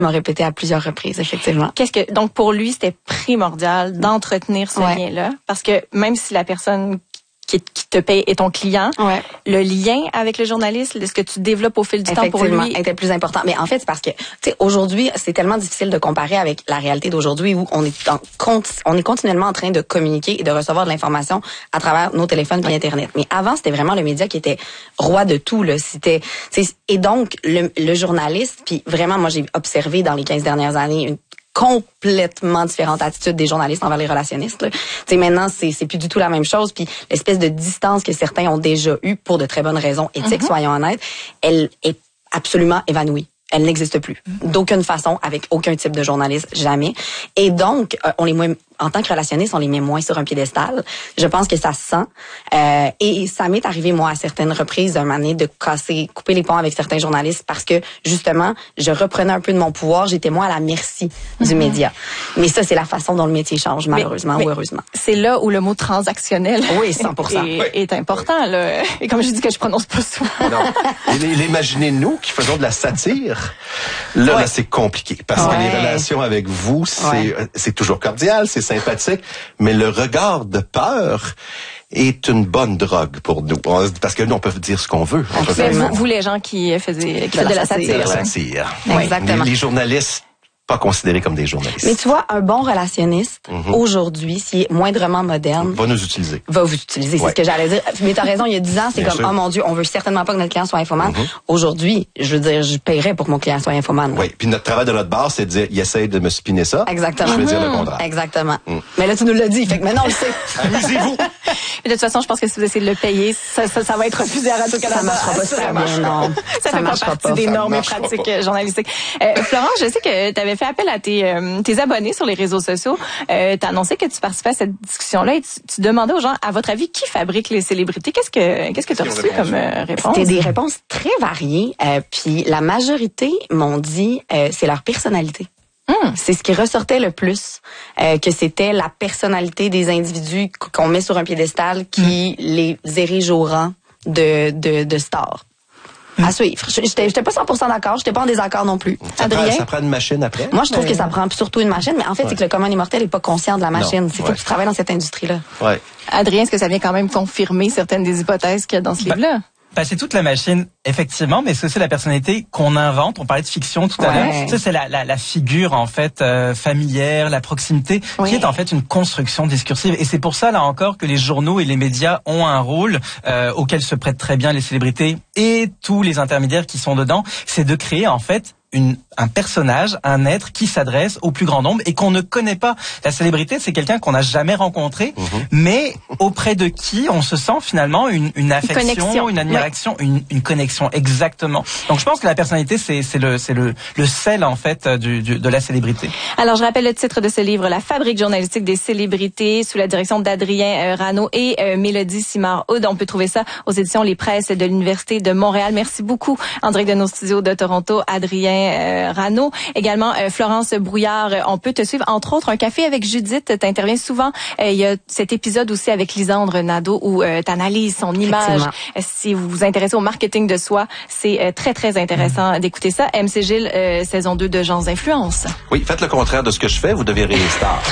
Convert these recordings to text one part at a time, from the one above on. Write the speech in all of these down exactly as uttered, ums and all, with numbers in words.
m'a répété à plusieurs reprises, effectivement. Qu'est-ce que donc pour lui c'était primordial d'entretenir ce ouais. lien-là, parce que même si la personne qui, qui te paye est ton client, ouais. le lien avec le journaliste, ce que tu développes au fil du temps pour lui était plus important. Mais en fait, c'est parce que tu sais aujourd'hui, c'est tellement difficile de comparer avec la réalité d'aujourd'hui où on est en, on est continuellement en train de communiquer et de recevoir de l'information à travers nos téléphones et Internet. Mais avant, c'était vraiment le média qui était roi de tout là. C'était et donc le, le journaliste, puis vraiment, moi j'ai observé dans les quinze dernières années une complètement différente attitude des journalistes envers les relationnistes. Tu sais, maintenant, c'est, c'est plus du tout la même chose. Puis l'espèce de distance que certains ont déjà eue pour de très bonnes raisons éthiques, mm-hmm. soyons honnêtes, elle est absolument évanouie. Elle n'existe plus. D'aucune façon, avec aucun type de journaliste, jamais. Et donc, euh, on les met, en tant que relationniste, on les met moins sur un piédestal. Je pense que ça se sent. Euh, et ça m'est arrivé, moi, à certaines reprises, d'un moment donné, de casser, couper les ponts avec certains journalistes parce que, justement, je reprenais un peu de mon pouvoir. J'étais moins à la merci mm-hmm. du média. Mais ça, c'est la façon dont le métier change, malheureusement mais, mais ou heureusement. C'est là où le mot transactionnel oui, cent pour cent. est, oui. est important. Là. Et comme je dis que je prononce pas souvent. Non. Et imaginez-nous qui faisons de la satire. Là, ouais. là, c'est compliqué parce ouais. que les relations avec vous, c'est ouais. c'est toujours cordial, c'est sympathique, mais le regard de peur est une bonne drogue pour nous. Parce que nous, on peut dire ce qu'on veut. Vous, vous, les gens qui faisaient qui de, de la satire. De la satire. Oui. Exactement. Les, les journalistes pas considérés comme des journalistes. Mais tu vois, un bon relationniste, mm-hmm. aujourd'hui, s'il est moindrement moderne... Va nous utiliser. Va vous utiliser, ouais. c'est ce que j'allais dire. Mais t'as raison, il y a dix ans, c'est Bien comme, sûr. oh mon Dieu, on veut certainement pas que notre client soit infomane. Mm-hmm. Aujourd'hui, je veux dire, je paierais pour que mon client soit infomane. Oui, puis notre travail de notre bar, c'est de dire, il essaie de me spinner ça. Exactement. Je vais mm-hmm. dire le contraire. Exactement. Mm. Mais là, tu nous l'as dit, fait que maintenant, on le sait. Amusez-vous. Mais de toute façon, je pense que si vous essayez de le payer, ça, ça, ça va être refusé à Radio-Canada. Ça marchera pas super bien, non. Ça, ça fait pas partie pas. des normes et pratiques pas. journalistiques. Euh, Florence, je sais que tu avais fait appel à tes, euh, tes abonnés sur les réseaux sociaux. Euh, tu as annoncé que tu participais à cette discussion-là et tu, tu demandais aux gens, à votre avis, qui fabrique les célébrités? Qu'est-ce que qu'est-ce que tu as reçu comme euh, réponse? C'était des réponses très variées. Euh, puis la majorité m'ont dit, euh, c'est leur personnalité. Hum. C'est ce qui ressortait le plus, euh, que c'était la personnalité des individus qu'on met sur un piédestal qui hum. les érige au rang de, de, de stars. Hum. À suivre. J'étais, j'étais pas cent pour cent d'accord, j'étais pas en désaccord non plus. Ça Adrien? Prend, ça prend une machine après? Moi, je trouve ouais. que ça prend surtout une machine, mais en fait, ouais. c'est que le commun des mortels n'est pas conscient de la machine. C'est ouais. faut que tu travailles dans cette industrie-là. Ouais. Adrien, est-ce que ça vient quand même confirmer certaines des hypothèses qu'il y a dans ce bah. livre-là? Ben, c'est toute la machine, effectivement, mais c'est aussi la personnalité qu'on invente. On parlait de fiction tout à ouais. l'heure. Ça, c'est la, la, la figure, en fait, euh, familière, la proximité, oui. qui est en fait une construction discursive. Et c'est pour ça, là encore, que les journaux et les médias ont un rôle euh, auquel se prêtent très bien les célébrités et tous les intermédiaires qui sont dedans. C'est de créer, en fait, Une, un personnage, un être qui s'adresse au plus grand nombre et qu'on ne connaît pas. La célébrité, c'est quelqu'un qu'on n'a jamais rencontré, mmh. mais auprès de qui on se sent finalement une, une affection, une, une admiration, ouais. une, une connexion, exactement. Donc je pense que la personnalité, c'est, c'est, le, c'est le, le sel en fait du, du, de la célébrité. Alors je rappelle le titre de ce livre, La fabrique journalistique des célébrités, sous la direction d'Adrien euh, Rano et euh, Mélodie Simard-Hood. On peut trouver ça aux éditions Les Presses de l'Université de Montréal. Merci beaucoup en direct de nos studios de Toronto, Adrien Euh, Rano. Également, euh, Florence Brouillard, euh, on peut te suivre, entre autres, Un café avec Judith. Tu interviens souvent. Euh, il y a cet épisode aussi avec Lisandre Nadeau où euh, tu analyses son image. Euh, si vous vous intéressez au marketing de soi, c'est euh, très, très intéressant mmh. d'écouter ça. M C Gilles, euh, saison deux de Gens Influence. Oui, faites le contraire de ce que je fais, vous deviendrez les stars.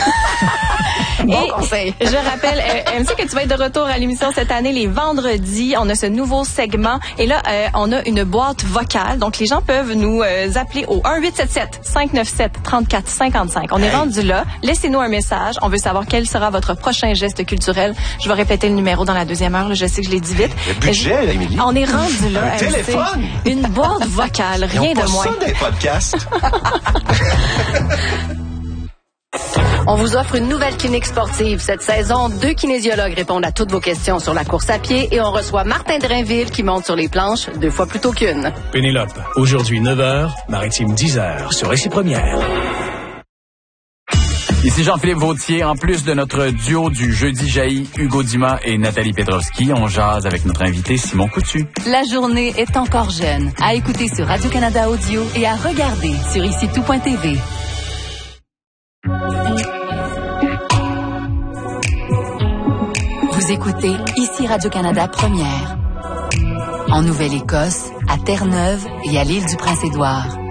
Bon Et conseil. Je rappelle, euh, M C, que tu vas être de retour à l'émission cette année, les vendredis. On a ce nouveau segment. Et là, euh, on a une boîte vocale. Donc, les gens peuvent nous euh, appeler au un huit sept sept cinq neuf sept trois quatre cinq cinq. On est rendu là. Laissez-nous un message. On veut savoir quel sera votre prochain geste culturel. Je vais répéter le numéro dans la deuxième heure. Là, je sais que je l'ai dit vite. Le budget, je... Émilie. On est rendu là. Un téléphone. Une boîte vocale, rien de moins. Ça des podcasts. On vous offre une nouvelle clinique sportive cette saison. Deux kinésiologues répondent à toutes vos questions sur la course à pied et on reçoit Martin Drainville qui monte sur les planches deux fois plus tôt qu'une. Pénélope, aujourd'hui neuf heures, Maritime dix heures sur Ici Première. Ici Jean-Philippe Vautier. En plus de notre duo du jeudi jaillit, Hugo Dumas et Nathalie Petrovski, on jase avec notre invité Simon Coutu. La journée est encore jeune. À écouter sur Radio-Canada Audio et à regarder sur ici tout point t v. Vous écoutez Ici Radio-Canada Première. En Nouvelle-Écosse, à Terre-Neuve et à l'île du Prince-Édouard.